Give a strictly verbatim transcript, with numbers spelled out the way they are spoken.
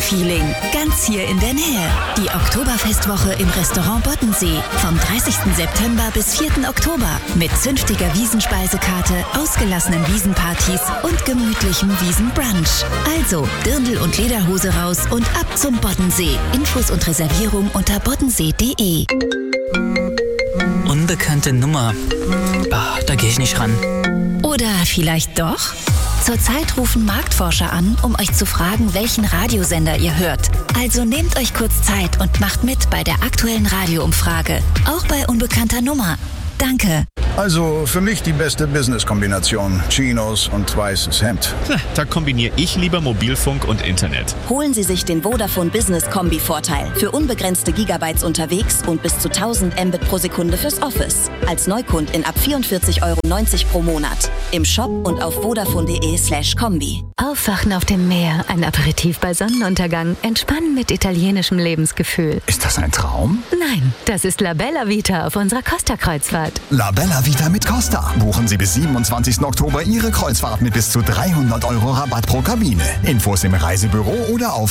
Boddensee-Feeling. Ganz hier in der Nähe. Die Oktoberfestwoche im Restaurant Boddensee. Vom dreißigsten September bis vierten Oktober. Mit zünftiger Wiesenspeisekarte, ausgelassenen Wiesenpartys und gemütlichem Wiesenbrunch. Also Dirndl und Lederhose raus und ab zum Boddensee. Infos und Reservierung unter boddensee punkt de. Unbekannte Nummer. Bah, da gehe ich nicht ran. Oder vielleicht doch? Zurzeit rufen Marktforscher an, um euch zu fragen, welchen Radiosender ihr hört. Also nehmt euch kurz Zeit und macht mit bei der aktuellen Radioumfrage. Auch bei unbekannter Nummer. Danke. Also für mich die beste Business-Kombination. Chinos und weißes Hemd. Da kombiniere ich lieber Mobilfunk und Internet. Holen Sie sich den Vodafone Business Kombi-Vorteil. Für unbegrenzte Gigabytes unterwegs und bis zu tausend Mbit pro Sekunde fürs Office. Als Neukundin ab vierundvierzig Euro neunzig pro Monat. Im Shop und auf vodafone.de slash Kombi. Aufwachen auf dem Meer, ein Aperitif bei Sonnenuntergang, entspannen mit italienischem Lebensgefühl. Ist das ein Traum? Nein, das ist La Bella Vita auf unserer Costa-Kreuzfahrt. La Bella Vita mit Costa. Buchen Sie bis siebenundzwanzigsten Oktober Ihre Kreuzfahrt mit bis zu dreihundert Euro Rabatt pro Kabine. Infos im Reisebüro oder auf